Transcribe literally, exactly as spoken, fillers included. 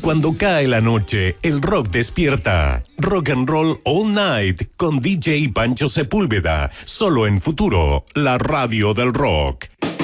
Cuando cae la noche, el rock despierta. Rock and Roll All Night con D J Pancho Sepúlveda. Solo en Futuro, la radio del rock.